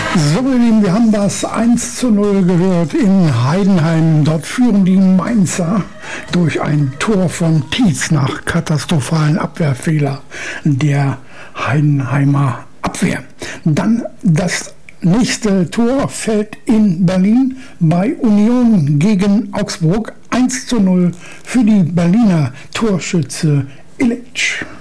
So, ihr Lieben, wir haben das 1:0 gehört in Heidenheim. Dort führen die Mainzer durch ein Tor von Tietz nach katastrophalen Abwehrfehler der Heidenheimer Abwehr. Dann das nächste Tor fällt in Berlin bei Union gegen Augsburg. 1:0 für die Berliner Torschütze Illich.